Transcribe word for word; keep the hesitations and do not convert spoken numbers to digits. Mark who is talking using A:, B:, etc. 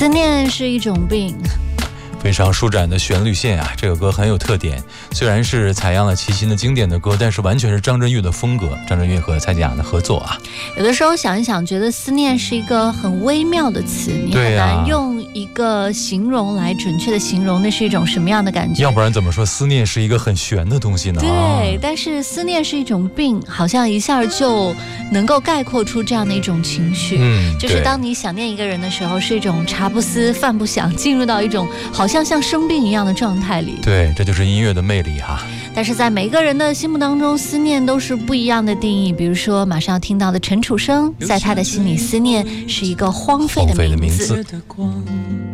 A: 思念是一种病。
B: 非常舒展的旋律线啊，这个歌很有特点。虽然是采样了齐秦的经典的歌，但是完全是张震岳的风格。张震岳和蔡健雅的合作啊。
A: 有的时候想一想，觉得思念是一个很微妙的词，你很难用一个形容来准确的形容那是一种什么样的感觉。
B: 要不然怎么说思念是一个很玄的东西呢？
A: 对，但是思念是一种病，好像一下就能够概括出这样的一种情绪。
B: 嗯，
A: 就是当你想念一个人的时候，是一种茶不思饭不想，进入到一种好像像生病一样的状态里。
B: 对，这就是音乐的魅力哈。
A: 但是在每个人的心目当中，思念都是不一样的定义。比如说马上要听到的陈楚生，在他的心里，思念是一个荒废的名字。